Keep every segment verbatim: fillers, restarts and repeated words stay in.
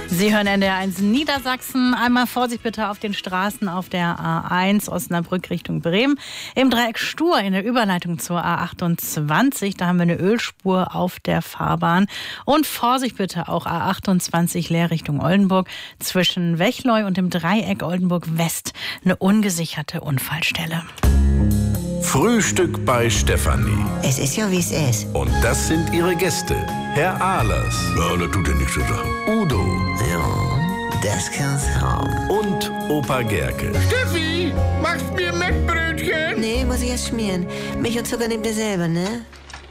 Sie hören N D R eins Niedersachsen. Einmal Vorsicht bitte auf den Straßen auf der A eins Osnabrück Richtung Bremen. Im Dreieck Stur in der Überleitung zur A achtundzwanzig. Da haben wir eine Ölspur auf der Fahrbahn. Und Vorsicht bitte auch A achtundzwanzig leer Richtung Oldenburg. Zwischen Wechleu und dem Dreieck Oldenburg West eine ungesicherte Unfallstelle. Frühstück bei Stefanie. Es ist ja, wie es ist. Und das sind ihre Gäste. Herr Ahlers. Ja, das tut ja nichts zu sagen. Udo. Ja, das kann's haben. Und Opa Gerke. Steffi, machst mir Mettbrötchen? Nee, muss ich erst schmieren. Milch und Zucker nehmt ihr selber, ne?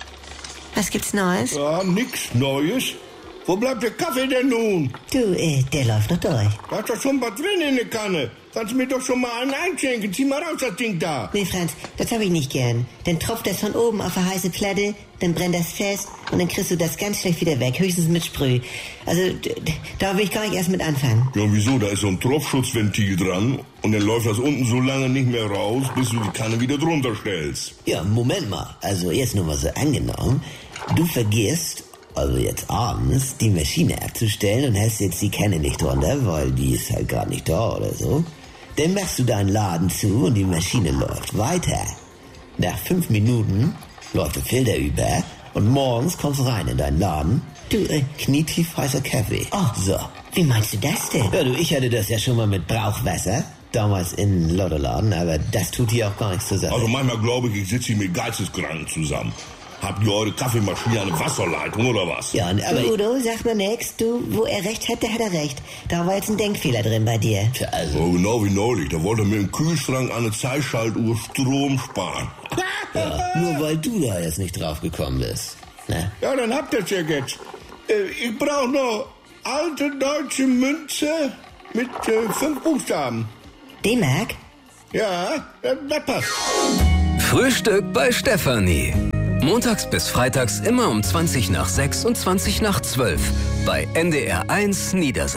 Was gibt's Neues? Ja, nix Neues. Wo bleibt der Kaffee denn nun? Du, äh, der läuft noch durch. Da ist doch schon was drin in der Kanne. Kannst du mir doch schon mal einen einschenken. Zieh mal raus, das Ding da. Nee, Franz, das hab ich nicht gern. Dann tropft das von oben auf eine heiße Platte, dann brennt das fest und dann kriegst du das ganz schlecht wieder weg, höchstens mit Sprüh. Also, d- d- da will ich gar nicht erst mit anfangen. Ja, wieso? Da ist so ein Tropfschutzventil dran und dann läuft das unten so lange nicht mehr raus, bis du die Kanne wieder drunter stellst. Ja, Moment mal. Also jetzt nur mal so angenommen. Du vergisst, also jetzt abends, die Maschine abzustellen und hast jetzt die Kanne nicht drunter, weil die ist halt gerade nicht da oder so. Dann machst du deinen Laden zu und die Maschine läuft weiter. Nach fünf Minuten läuft der Filter über und morgens kommst du rein in deinen Laden. Du, äh, knietief heißer Kaffee. Oh. So. Wie meinst du das denn? Ja, du, ich hatte das ja schon mal mit Brauchwasser. Damals in Lottoladen, aber das tut hier auch gar nichts zur Sache. Also manchmal glaube ich, ich sitze hier mit Geisteskranken zusammen. Habt ihr eure Kaffeemaschine eine Wasserleitung oder was? Ja, aber Du, Udo, sag mir nix. Du, wo er recht hat, da hat er recht. Da war jetzt ein Denkfehler drin bei dir. Tja, also, So genau wie neulich. Da wollte er mir im Kühlschrank eine Zeitschaltuhr Strom sparen. ja, nur weil du da jetzt nicht drauf gekommen bist. Ne? Ja, dann habt ihr's ja jetzt. Äh, ich brauche noch alte deutsche Münze mit äh, fünf Buchstaben. D-Mark? Ja, das, das passt. Frühstück bei Stefanie. Montags bis freitags immer um zwanzig nach sechs und zwanzig nach zwölf bei N D R eins Niedersachsen.